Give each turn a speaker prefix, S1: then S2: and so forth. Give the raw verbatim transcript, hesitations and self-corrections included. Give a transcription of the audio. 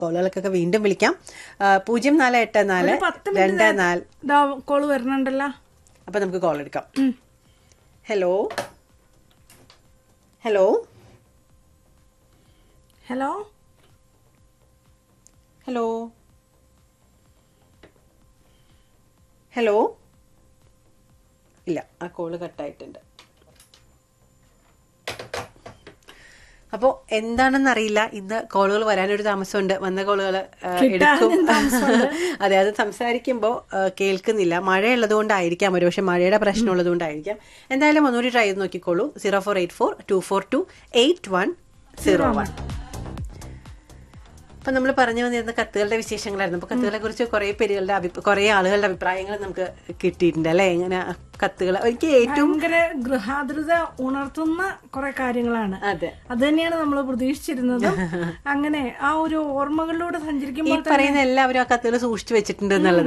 S1: കോളുകൾക്കൊക്കെ വീണ്ടും വിളിക്കാം. പൂജ്യം നാല് എട്ട് നാല് രണ്ട് നാല്
S2: കോള് വരണുണ്ടല്ലോ.
S1: അപ്പൊ നമുക്ക് കോൾ എടുക്കാം. Hello hello
S2: hello
S1: hello hello ഇല്ല, ആ കോള് കട്ടായിട്ടുണ്ട്. അപ്പോൾ എന്താണെന്നറിയില്ല, ഇന്ന് കോളുകൾ വരാനൊരു താമസമുണ്ട്. വന്ന കോളുകൾ എടുക്കും. അതെ, അത് സംസാരിക്കുമ്പോൾ കേൾക്കുന്നില്ല. മഴയുള്ളത് കൊണ്ടായിരിക്കാം, ഒരു പക്ഷെ മഴയുടെ പ്രശ്നമുള്ളത് കൊണ്ടായിരിക്കാം. എന്തായാലും ഒന്നുകൂടി ട്രൈ ചെയ്ത് നോക്കിക്കോളൂ. Zero four eight four to four to eight one zero one. അപ്പം നമ്മൾ പറഞ്ഞു വന്നിരുന്ന കത്തുകളുടെ വിശേഷങ്ങളായിരുന്നു. അപ്പോൾ കത്തുകളെ കുറിച്ച് കുറേ പേരുകളുടെ അഭിപ്രായ കുറേ ആളുകളുടെ അഭിപ്രായങ്ങൾ നമുക്ക് കിട്ടിയിട്ടുണ്ട് അല്ലേ? ഇങ്ങനെ കത്തുകൾ എനിക്ക് ഏറ്റവും
S2: ഗൃഹാതുരത ഉണർത്തുന്ന കുറെ കാര്യങ്ങളാണ്.
S1: അതെ,
S2: അത് തന്നെയാണ് നമ്മൾ പ്രതീക്ഷിച്ചിരുന്നത്. അങ്ങനെ ആ ഒരു ഓർമ്മകളിലൂടെ സഞ്ചരിക്കുമ്പോൾ
S1: ഈ പറയുന്ന എല്ലാവരും ആ കത്തുകൾ സൂക്ഷിച്ചു വെച്ചിട്ടുണ്ട് എന്നുള്ളത്